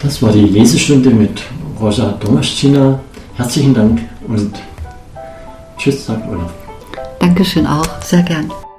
Das war die Lesestunde mit Rosa Domaschina. Herzlichen Dank und tschüss, sagt Olaf. Dankeschön auch, sehr gern.